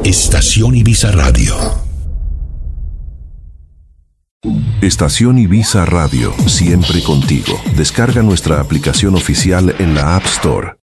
Estación Ibiza Radio. Estación Ibiza Radio, siempre contigo. Descarga nuestra aplicación oficial en la App Store.